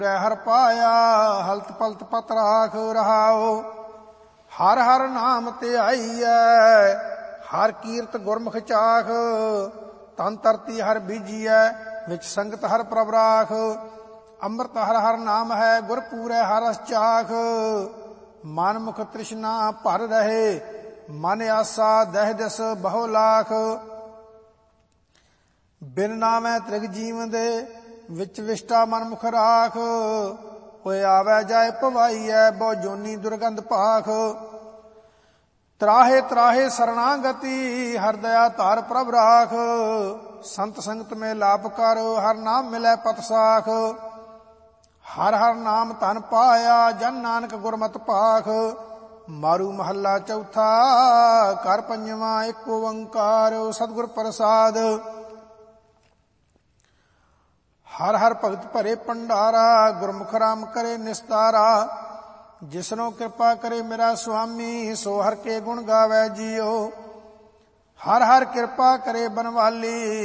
हर पाया हलत पलत पत राख रहाओ। हर हर नाम ते आईयै हर कीरत गुरमुख चाख। तन तरती हर बीजियै विच संगत हर प्रभ राख। अमृत हर हर नाम है गुर पूरै हर रस चाख। मन मुख तृष्णा भर रहे मन आसा दह दिस बहु लाख। बिन नामै त्रिग जीवन दे विच विष्टा मन मुख राख। कोई आवे जाए पवाईऐ बहु जोनी दुर्गंध पाख। त्राहे त्राहे शरणागति हर दया तार प्रभ राख। संत संगत में लाप कर हर नाम मिलै पत साख। हर हर नाम धन पाया जन नानक गुरमत पाख। मारू महला चौथा कर पंजवा एक ओंकार सतगुर प्रसाद। हर हर भगत भरे भंडारा गुरमुख राम करे निस्तारा। जिसनो कृपा करे मेरा स्वामी सो हर के गुण गावै जियो। हर हर कृपा करे बनवाली